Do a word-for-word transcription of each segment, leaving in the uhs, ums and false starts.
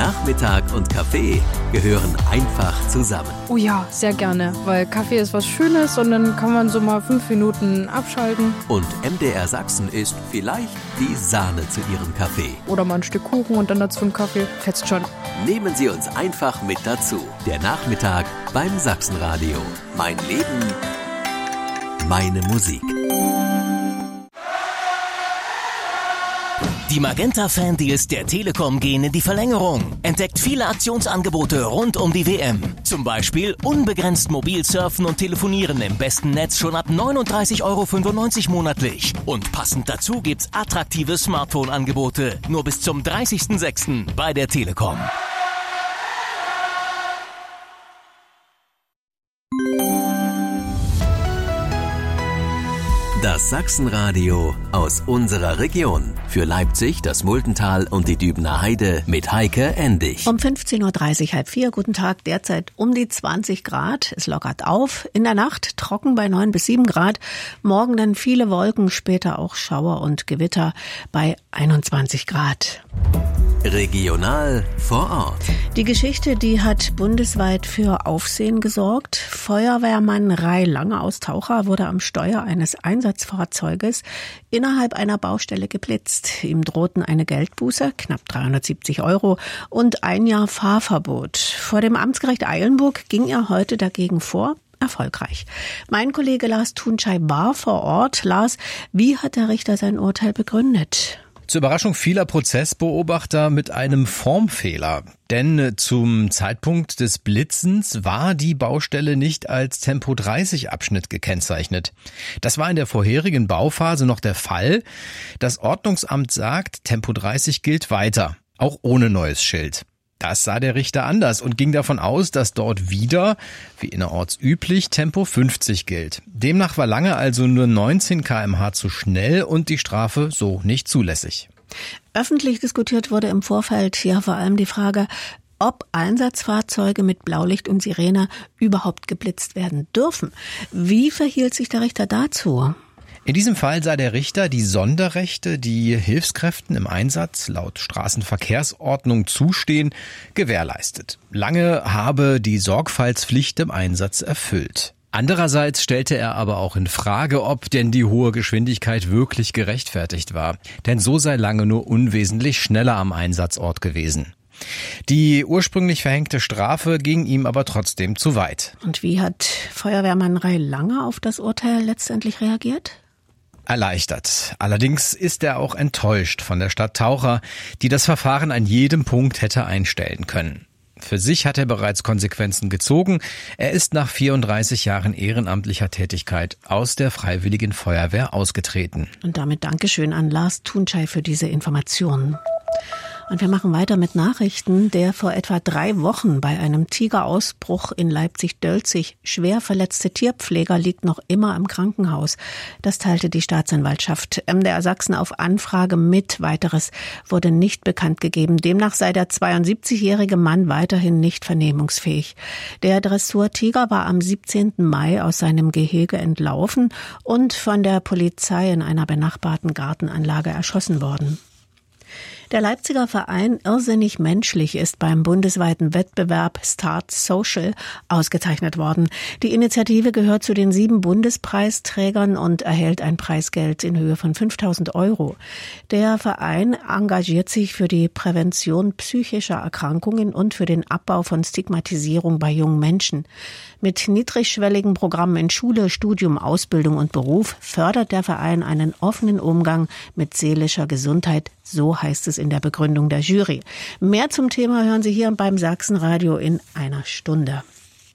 Nachmittag und Kaffee gehören einfach zusammen. Oh ja, sehr gerne, weil Kaffee ist was Schönes und dann kann man so mal fünf Minuten abschalten. Und M D R Sachsen ist vielleicht die Sahne zu Ihrem Kaffee. Oder mal ein Stück Kuchen und dann dazu einen Kaffee. Fetzt schon. Nehmen Sie uns einfach mit dazu. Der Nachmittag beim Sachsenradio. Mein Leben, meine Musik. Die Magenta-Fan-Deals der Telekom gehen in die Verlängerung. Entdeckt viele Aktionsangebote rund um die W M. Zum Beispiel unbegrenzt mobil surfen und telefonieren im besten Netz schon ab neununddreißig Euro fünfundneunzig monatlich. Und passend dazu gibt's attraktive Smartphone-Angebote. Nur bis zum dreißigsten sechsten bei der Telekom. Das Sachsenradio aus unserer Region. Für Leipzig, das Muldental und die Dübener Heide mit Heike Endig. Um fünfzehn Uhr dreißig, halb vier, guten Tag, derzeit um die zwanzig Grad. Es lockert auf. In der Nacht trocken bei neun bis sieben Grad. Morgen dann viele Wolken, später auch Schauer und Gewitter bei einundzwanzig Grad. Regional vor Ort. Die Geschichte, die hat bundesweit für Aufsehen gesorgt. Feuerwehrmann Ray Lange aus Taucher wurde am Steuer eines Einsatzfahrzeuges innerhalb einer Baustelle geblitzt. Ihm drohten eine Geldbuße, knapp dreihundertsiebzig Euro, und ein Jahr Fahrverbot. Vor dem Amtsgericht Eilenburg ging er heute dagegen vor. Erfolgreich. Mein Kollege Lars Thunschei war vor Ort. Lars, wie hat der Richter sein Urteil begründet? Zur Überraschung vieler Prozessbeobachter mit einem Formfehler. Denn zum Zeitpunkt des Blitzens war die Baustelle nicht als Tempo dreißig Abschnitt gekennzeichnet. Das war in der vorherigen Bauphase noch der Fall. Das Ordnungsamt sagt, Tempo dreißig gilt weiter, auch ohne neues Schild. Das sah der Richter anders und ging davon aus, dass dort wieder, wie innerorts üblich, Tempo fünfzig gilt. Demnach war Lange also nur neunzehn Kilometer pro Stunde zu schnell und die Strafe so nicht zulässig. Öffentlich diskutiert wurde im Vorfeld ja vor allem die Frage, ob Einsatzfahrzeuge mit Blaulicht und Sirene überhaupt geblitzt werden dürfen. Wie verhielt sich der Richter dazu? In diesem Fall sah der Richter die Sonderrechte, die Hilfskräften im Einsatz laut Straßenverkehrsordnung zustehen, gewährleistet. Lange habe die Sorgfaltspflicht im Einsatz erfüllt. Andererseits stellte er aber auch in Frage, ob denn die hohe Geschwindigkeit wirklich gerechtfertigt war. Denn so sei Lange nur unwesentlich schneller am Einsatzort gewesen. Die ursprünglich verhängte Strafe ging ihm aber trotzdem zu weit. Und wie hat Feuerwehrmann Ray Lange auf das Urteil letztendlich reagiert? Erleichtert. Allerdings ist er auch enttäuscht von der Stadt Taucher, die das Verfahren an jedem Punkt hätte einstellen können. Für sich hat er bereits Konsequenzen gezogen. Er ist nach vierunddreißig Jahren ehrenamtlicher Tätigkeit aus der Freiwilligen Feuerwehr ausgetreten. Und damit Dankeschön an Lars Thunschei für diese Informationen. Und wir machen weiter mit Nachrichten. Der vor etwa drei Wochen bei einem Tigerausbruch in Leipzig-Dölzig schwer verletzte Tierpfleger liegt noch immer im Krankenhaus. Das teilte die Staatsanwaltschaft M D R Sachsen auf Anfrage mit. Weiteres wurde nicht bekannt gegeben. Demnach sei der zweiundsiebzigjährige Mann weiterhin nicht vernehmungsfähig. Der Dressurtiger war am siebzehnten Mai aus seinem Gehege entlaufen und von der Polizei in einer benachbarten Gartenanlage erschossen worden. Der Leipziger Verein Irrsinnig Menschlich ist beim bundesweiten Wettbewerb Start Social ausgezeichnet worden. Die Initiative gehört zu den sieben Bundespreisträgern und erhält ein Preisgeld in Höhe von fünftausend Euro. Der Verein engagiert sich für die Prävention psychischer Erkrankungen und für den Abbau von Stigmatisierung bei jungen Menschen. Mit niedrigschwelligen Programmen in Schule, Studium, Ausbildung und Beruf fördert der Verein einen offenen Umgang mit seelischer Gesundheit. So heißt es in der Begründung der Jury. Mehr zum Thema hören Sie hier beim Sachsenradio in einer Stunde.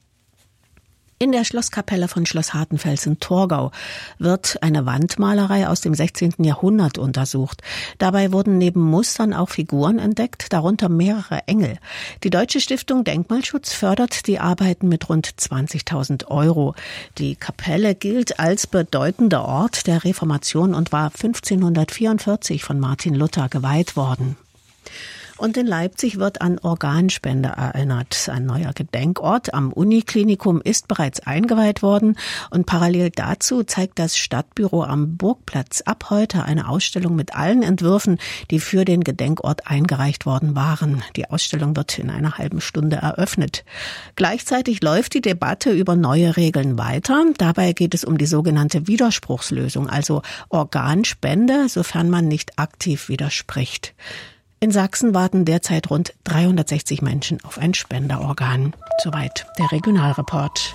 In der Schlosskapelle von Schloss Hartenfels in Torgau wird eine Wandmalerei aus dem sechzehnten Jahrhundert untersucht. Dabei wurden neben Mustern auch Figuren entdeckt, darunter mehrere Engel. Die Deutsche Stiftung Denkmalschutz fördert die Arbeiten mit rund zwanzigtausend Euro. Die Kapelle gilt als bedeutender Ort der Reformation und war fünfzehnhundertvierundvierzig von Martin Luther geweiht worden. Und in Leipzig wird an Organspende erinnert. Ein neuer Gedenkort am Uniklinikum ist bereits eingeweiht worden. Und parallel dazu zeigt das Stadtbüro am Burgplatz ab heute eine Ausstellung mit allen Entwürfen, die für den Gedenkort eingereicht worden waren. Die Ausstellung wird in einer halben Stunde eröffnet. Gleichzeitig läuft die Debatte über neue Regeln weiter. Dabei geht es um die sogenannte Widerspruchslösung, also Organspende, sofern man nicht aktiv widerspricht. In Sachsen warten derzeit rund dreihundertsechzig Menschen auf ein Spenderorgan. Soweit der Regionalreport.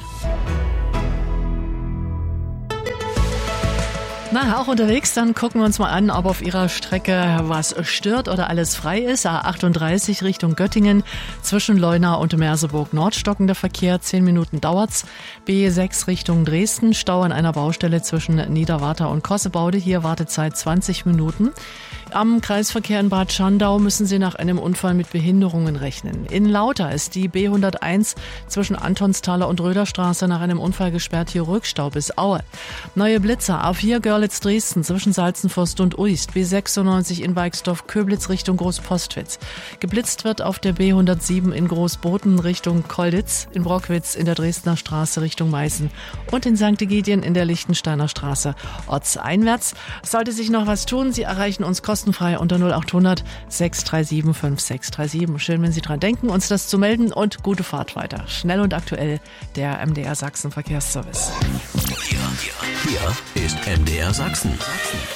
Na, auch unterwegs, dann gucken wir uns mal an, ob auf Ihrer Strecke was stört oder alles frei ist. A achtunddreißig Richtung Göttingen, zwischen Leuna und Merseburg Nord stockender Verkehr, zehn Minuten dauert's. B sechs Richtung Dresden, Stau an einer Baustelle zwischen Niederwarta und Kossebaude, hier Wartezeit zwanzig Minuten. Am Kreisverkehr in Bad Schandau müssen Sie nach einem Unfall mit Behinderungen rechnen. In Lauter ist die B hunderteins zwischen Antonsthaler und Röderstraße nach einem Unfall gesperrt, hier Rückstau bis Aue. Neue Blitzer, A vier Görlitz-Dresden zwischen Salzenforst und Uist, B sechsundneunzig in Weixdorf-Köblitz Richtung Großpostwitz. Geblitzt wird auf der B hundertsieben in Großboten Richtung Kolditz, in Brockwitz in der Dresdner Straße Richtung Meißen und in Sankt Egidien in der Lichtensteiner Straße ortseinwärts. Sollte sich noch was tun, Sie erreichen uns kostenlos kostenfrei unter null acht hundert sechs drei sieben fünf sechs drei sieben. Schön, wenn Sie dran denken, uns das zu melden und gute Fahrt weiter. Schnell und aktuell der M D R Sachsen Verkehrsservice. Hier, hier, hier ist M D R Sachsen.